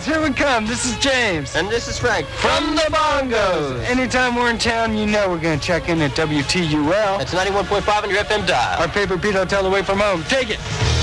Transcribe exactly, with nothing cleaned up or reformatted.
guys, here we come. This is James. And this is Frank. From the Bongos. Anytime we're in town, you know we're going to check in at W T U L. That's ninety-one point five on your F M dial. Our favorite Pete Hotel away from home. Take it.